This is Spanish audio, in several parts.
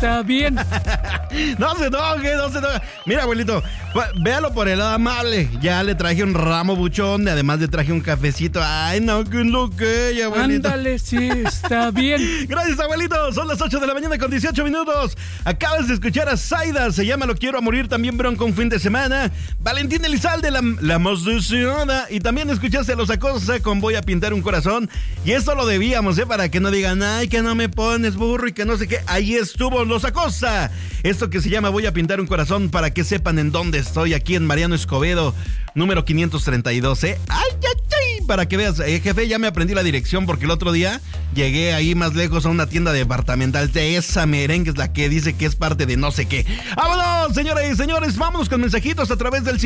está bien. No se enoje. Mira, abuelito, véalo por el lado amable. Ya le traje un ramo buchón, además le traje un cafecito. Ay, no, que lo que, abuelito. Ándale, sí, está bien. Gracias, abuelito. Son las 8 de la mañana con 18 minutos. Acabas de escuchar a Zaida, se llama Lo Quiero a Morir, también Bronco un fin de semana. Valentín Elizalde, la más deseada. Y también escuchaste a Los Acosta con Voy a Pintar un Corazón. Y esto lo debíamos, para que no digan, ay, que no me pones burro y que no sé qué. Ahí estuvo Los Acosta. Esto que se llama Voy a Pintar un Corazón, para que sepan en dónde estoy, aquí en Mariano Escobedo, número 532, Ay, para que veas, jefe, ya me aprendí la dirección porque el otro día llegué ahí más lejos a una tienda departamental de esa merengue, es la que dice que es parte de no sé qué. ¡Vámonos, señoras y señores! Vámonos con mensajitos a través del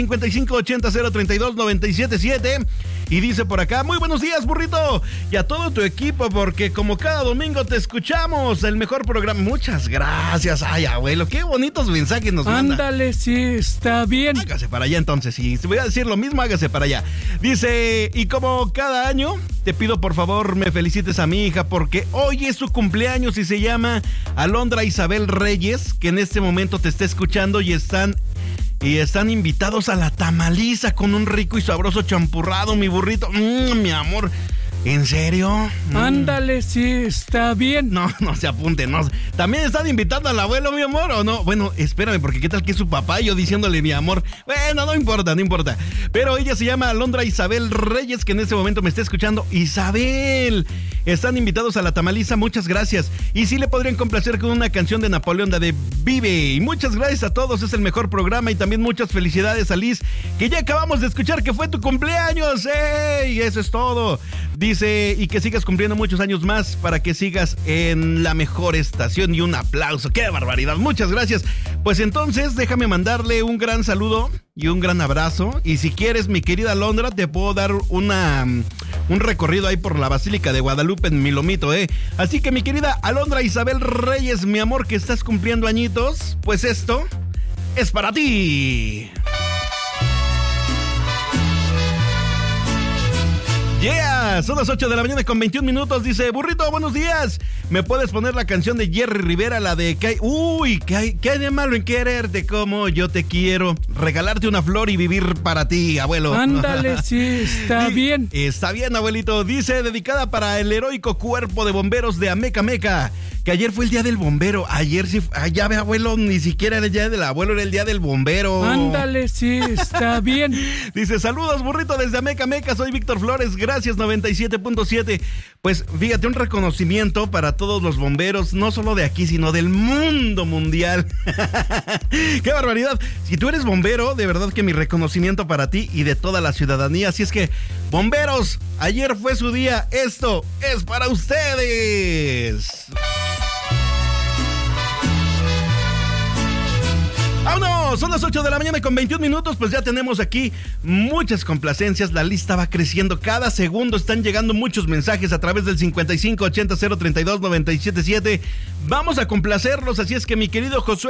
5580-032-977. Y dice por acá, muy buenos días, burrito, y a todo tu equipo, porque como cada domingo te escuchamos, el mejor programa. Muchas gracias. Ay, abuelo, qué bonitos mensajes nos manda. Ándale, sí, está bien. Hágase para allá entonces, si voy a decir lo mismo, hágase para allá. Dice, y como cada año, te pido por favor me felicites a mi hija, porque hoy es su cumpleaños y se llama Alondra Isabel Reyes, que en este momento te está escuchando y están invitados a la tamaliza con un rico y sabroso champurrado, mi burrito. Mi amor. ¿En serio? Ándale, sí, está bien. No se apunte, no. ¿También están invitando al abuelo, mi amor, o no? Bueno, espérame, porque qué tal que es su papá y yo diciéndole mi amor. Bueno, no importa. Pero ella se llama Alondra Isabel Reyes, que en este momento me está escuchando. Isabel, están invitados a la tamaliza, muchas gracias. Y sí le podrían complacer con una canción de Napoleón, la de Vive. Y muchas gracias a todos, es el mejor programa. Y también muchas felicidades a Liz, que ya acabamos de escuchar que fue tu cumpleaños. ¡Ey! Eso es todo. Dice, y que sigas cumpliendo muchos años más para que sigas en la mejor estación, y un aplauso. ¡Qué barbaridad! Muchas gracias. Pues entonces déjame mandarle un gran saludo y un gran abrazo. Y si quieres, mi querida Alondra, te puedo dar un recorrido ahí por la Basílica de Guadalupe en mi lomito, Así que mi querida Alondra Isabel Reyes, mi amor, que estás cumpliendo añitos, pues esto es para ti. Yeah, son las 8 de la mañana con 21 minutos. Dice, burrito, buenos días. ¿Me puedes poner la canción de Jerry Rivera, la de ¿qué hay de malo en quererte como yo te quiero? Regalarte una flor y vivir para ti, abuelo. Ándale, sí, está bien. Está bien, abuelito. Dice, dedicada para el heroico cuerpo de bomberos de Amecameca, que ayer fue el día del bombero. Ayer sí, ya ve, abuelo, ni siquiera era el día del abuelo, era el día del bombero. Ándale, sí, está bien. Dice, saludos, burrito, desde Amecameca, soy Víctor Flores, gracias, 97.7. Pues fíjate, un reconocimiento para todos los bomberos, no solo de aquí, sino del mundo mundial. ¡Qué barbaridad! Si tú eres bombero, de verdad que mi reconocimiento para ti y de toda la ciudadanía. Así es que, bomberos, ayer fue su día, esto es para ustedes. ¡Vámonos! Son las 8 de la mañana con 21 minutos, pues ya tenemos aquí muchas complacencias, la lista va creciendo, cada segundo están llegando muchos mensajes a través del 5580-032-977. Vamos a complacerlos, así es que mi querido Josué